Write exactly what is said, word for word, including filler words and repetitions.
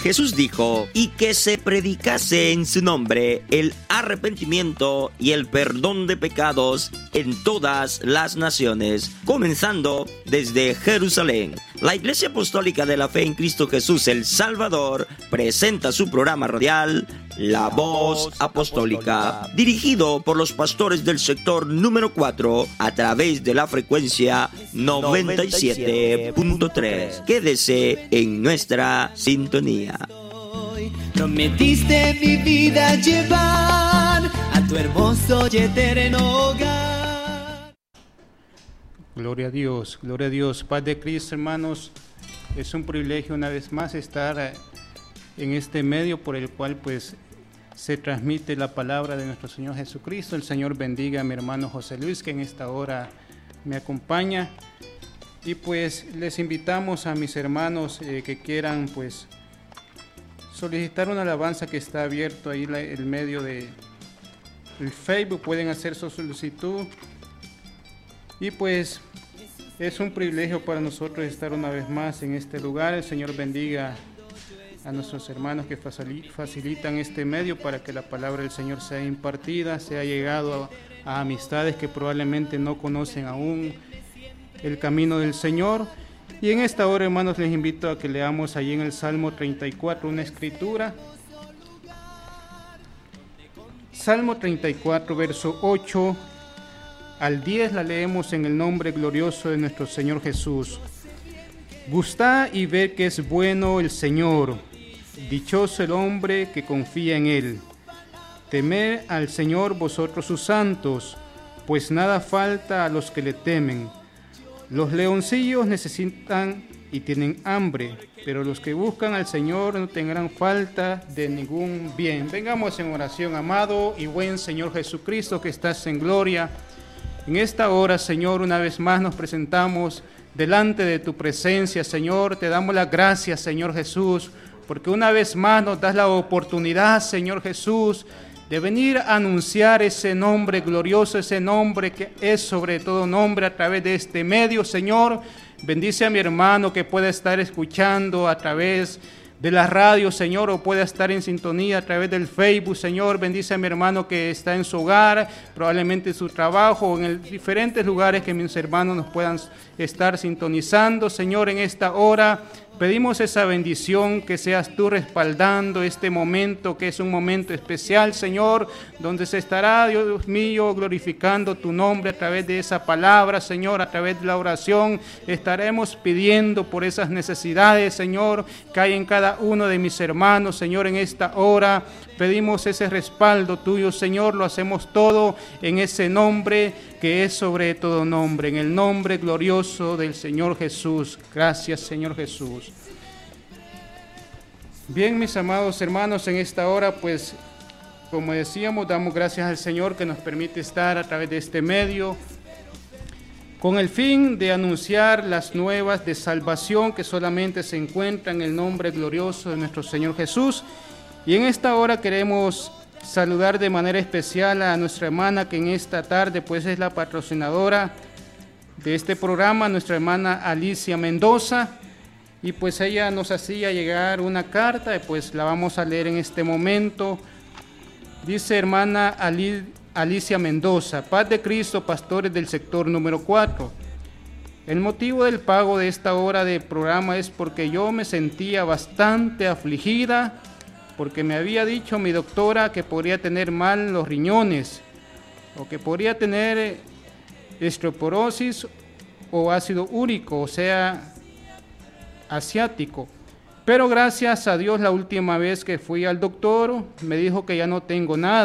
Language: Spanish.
Jesús dijo, y que se predicase en su nombre el arrepentimiento y el perdón de pecados en todas las naciones, comenzando desde Jerusalén. La Iglesia Apostólica de la Fe en Cristo Jesús el Salvador presenta su programa radial La Voz Apostólica, dirigido por los pastores del sector número cuatro a través de la frecuencia noventa y siete punto tres. Quédese en nuestra sintonía. Prometiste mi vida llevar a tu hermoso y eterno hogar. Gloria a Dios, gloria a Dios. Paz de Cristo, hermanos. Es un privilegio una vez más estar en este medio por el cual pues se transmite la palabra de nuestro Señor Jesucristo. El Señor bendiga a mi hermano José Luis, que en esta hora me acompaña. Y pues les invitamos a mis hermanos eh, que quieran pues solicitar una alabanza, que está abierto ahí la, el medio de el Facebook. Pueden hacer su solicitud. Y pues es un privilegio para nosotros estar una vez más en este lugar. El Señor bendiga a nuestros hermanos que facilitan este medio para que la palabra del Señor sea impartida, sea llegado a, a amistades que probablemente no conocen aún el camino del Señor. Y en esta hora, hermanos, les invito a que leamos allí en el Salmo treinta y cuatro una escritura. Salmo treinta y cuatro, verso ocho al diez, la leemos en el nombre glorioso de nuestro Señor Jesús. Gustad y ved que es bueno el Señor, dichoso el hombre que confía en Él. Temed al Señor vosotros sus santos, pues nada falta a los que le temen. Los leoncillos necesitan y tienen hambre, pero los que buscan al Señor no tendrán falta de ningún bien. Vengamos en oración, amado y buen Señor Jesucristo, que estás en gloria. En esta hora, Señor, una vez más nos presentamos delante de tu presencia, Señor. Te damos las gracias, Señor Jesús, porque una vez más nos das la oportunidad, Señor Jesús, de venir a anunciar ese nombre glorioso, ese nombre que es sobre todo nombre, a través de este medio, Señor. Bendice a mi hermano que pueda estar escuchando a través de la radio, Señor, o pueda estar en sintonía a través del Facebook, Señor. Bendice a mi hermano que está en su hogar, probablemente en su trabajo, o en el, diferentes lugares que mis hermanos nos puedan estar sintonizando, Señor, en esta hora. Pedimos esa bendición, que seas tú respaldando este momento, que es un momento especial, Señor, donde se estará, Dios mío, glorificando tu nombre a través de esa palabra, Señor, a través de la oración. Estaremos pidiendo por esas necesidades, Señor, que hay en cada uno de mis hermanos, Señor, en esta hora. Pedimos ese respaldo tuyo, Señor. Lo hacemos todo en ese nombre que es sobre todo nombre, en el nombre glorioso del Señor Jesús. Gracias, Señor Jesús. Bien, mis amados hermanos, en esta hora, pues, como decíamos, damos gracias al Señor que nos permite estar a través de este medio, con el fin de anunciar las nuevas de salvación que solamente se encuentran en el nombre glorioso de nuestro Señor Jesús. Y en esta hora queremos saludar de manera especial a nuestra hermana, que en esta tarde pues es la patrocinadora de este programa, nuestra hermana Alicia Mendoza. Y pues ella nos hacía llegar una carta, y pues la vamos a leer en este momento. Dice: hermana Ali, Alicia Mendoza, paz de Cristo, pastores del sector número cuatro. El motivo del pago de esta hora de programa es porque yo me sentía bastante afligida, porque me había dicho mi doctora que podría tener mal los riñones, o que podría tener osteoporosis o ácido úrico, o sea, asiático. Pero gracias a Dios, la última vez que fui al doctor me dijo que ya no tengo nada.